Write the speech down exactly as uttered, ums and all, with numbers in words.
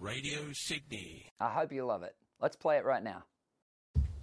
Radio Sydney. I hope you love it. Let's play it right now.